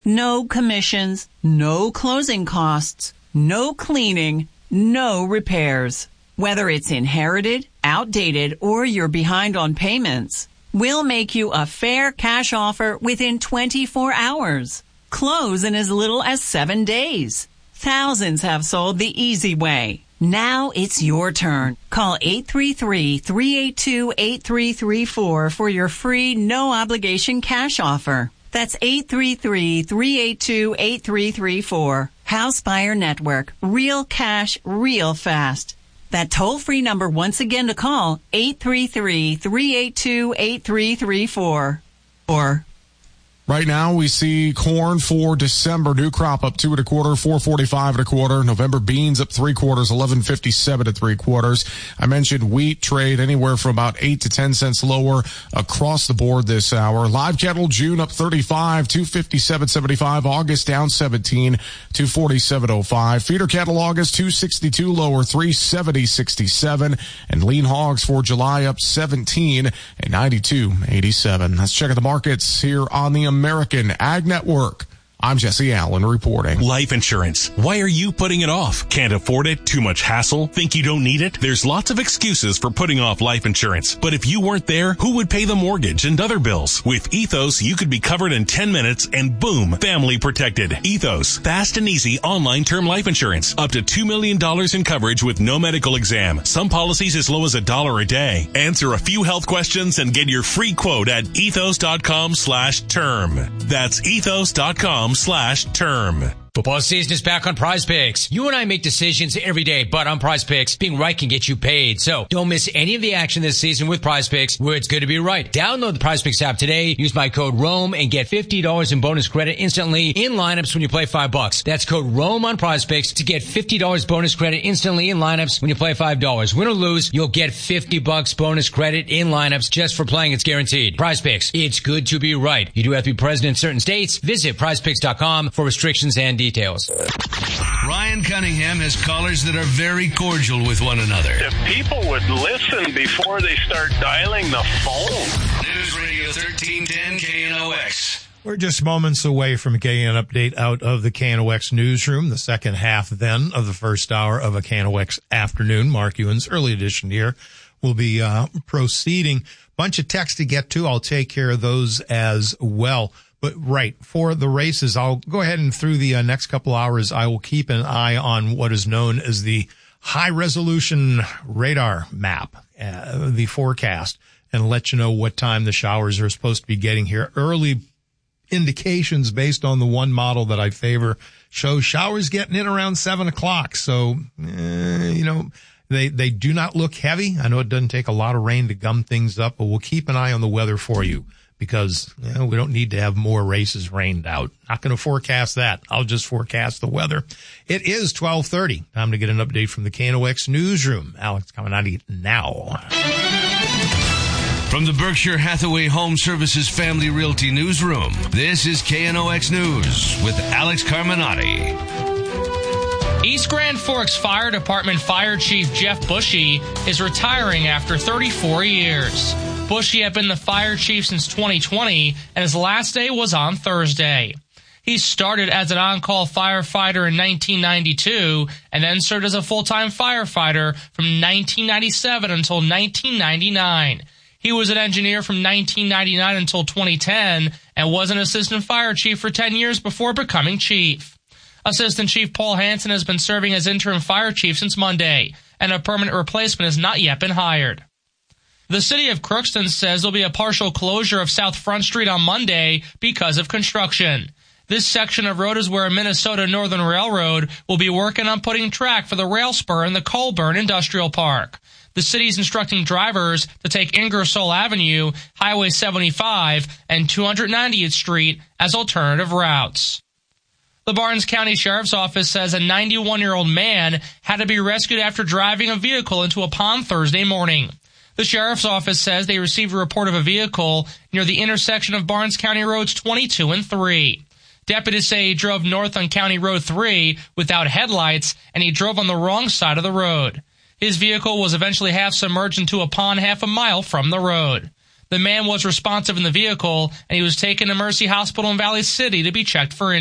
No commissions, no closing costs, no cleaning, no repairs. Whether it's inherited, outdated, or you're behind on payments, we'll make you a fair cash offer within 24 hours. Close in as little as 7 days. Thousands have sold the easy way. Now it's your turn. Call 833-382-8334 for your free, no-obligation cash offer. That's 833-382-8334. House Buyer Network. Real cash, real fast. That toll-free number once again to call, 833-382-8334. Or right now, we see corn for December. New crop up 2 1/4, 4.45 1/4. November beans up 3/4, 11.57 3/4. I mentioned wheat trade anywhere from about 8 to 10 cents lower across the board this hour. Live cattle June up 35, 257.75. August down 17, 247.05. Feeder cattle August 262 lower, 370.67. And lean hogs for July up 17 at 92.87. Let's check out the markets here on the American Ag Network. I'm Jesse Allen reporting. Life insurance. Why are you putting it off? Can't afford it? Too much hassle? Think you don't need it? There's lots of excuses for putting off life insurance. But if you weren't there, who would pay the mortgage and other bills? With Ethos, you could be covered in 10 minutes and boom, family protected. Ethos. Fast and easy online term life insurance. Up to $2 million in coverage with no medical exam. Some policies as low as $1 a day. Answer a few health questions and get your free quote at ethos.com/term. That's ethos.com/term. Football season is back on Prize Picks. You and I make decisions every day, but on Prize Picks, being right can get you paid. So don't miss any of the action this season with Prize Picks, where it's good to be right. Download the Prize Picks app today. Use my code ROAM and get $50 in bonus credit instantly in lineups when you play $5. That's code ROAM on Prize Picks to get $50 bonus credit instantly in lineups when you play $5. Win or lose, you'll get $50 bonus credit in lineups just for playing. It's guaranteed. Prize Picks. It's good to be right. You do have to be present in certain states. Visit prizepicks.com for restrictions and details. Ryan Cunningham has callers that are very cordial with one another. If people would listen before they start dialing the phone. News Radio 1310 KNOX. We're just moments away from getting an update out of the KNOX newsroom, the second half then of the first hour of a KNOX afternoon. Mark Ewan's early edition here will be proceeding. Bunch of texts to get to. I'll take care of those as well. But right, for the races, I'll go ahead and through the next couple hours, I will keep an eye on what is known as the high-resolution radar map, the forecast, and let you know what time the showers are supposed to be getting here. Early indications based on the one model that I favor show showers getting in around 7 o'clock. So, they do not look heavy. I know it doesn't take a lot of rain to gum things up, but we'll keep an eye on the weather for you. Because we don't need to have more races rained out. Not going to forecast that. I'll just forecast the weather. It is 12:30. Time to get an update from the KNOX newsroom. Alex Caminati now. From the Berkshire Hathaway Home Services Family Realty Newsroom, this is KNOX News with Alex Carminati. East Grand Forks Fire Department Fire Chief Jeff Bushy is retiring after 34 years. Bushy had been the fire chief since 2020, and his last day was on Thursday. He started as an on-call firefighter in 1992 and then served as a full-time firefighter from 1997 until 1999. He was an engineer from 1999 until 2010 and was an assistant fire chief for 10 years before becoming chief. Assistant Chief Paul Hansen has been serving as interim fire chief since Monday, and a permanent replacement has not yet been hired. The city of Crookston says there'll be a partial closure of South Front Street on Monday because of construction. This section of road is where Minnesota Northern Railroad will be working on putting track for the rail spur in the Colburn Industrial Park. The city is instructing drivers to take Ingersoll Avenue, Highway 75, and 290th Street as alternative routes. The Barnes County Sheriff's Office says a 91-year-old man had to be rescued after driving a vehicle into a pond Thursday morning. The Sheriff's Office says they received a report of a vehicle near the intersection of Barnes County Roads 22 and 3. Deputies say he drove north on County Road 3 without headlights, and he drove on the wrong side of the road. His vehicle was eventually half submerged into a pond half a mile from the road. The man was responsive in the vehicle, and he was taken to Mercy Hospital in Valley City to be checked for